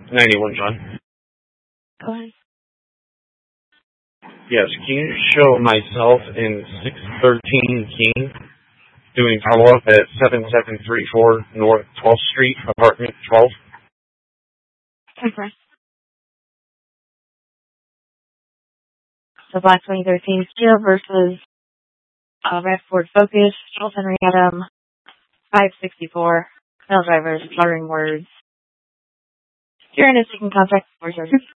91, John. Go ahead. Yes, can you show myself in 613 King doing follow-up at 7734 North 12th Street, apartment 12? Compress. So Black 2013 Kia versus Red Ford Focus, Charles Henry Adam, 564, male drivers, uttering words. If you're in a second contact,